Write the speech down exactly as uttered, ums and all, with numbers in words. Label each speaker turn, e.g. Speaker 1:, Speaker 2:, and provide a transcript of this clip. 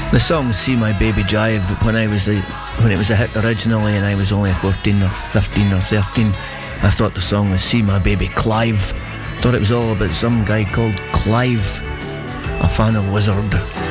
Speaker 1: The song "See My Baby Jive," when I was a, when it was a hit originally, and I was only fourteen or fifteen or thirteen, I thought the song was "See My Baby Clive." Thought it was all about some guy called Clive, a fan of Wizard.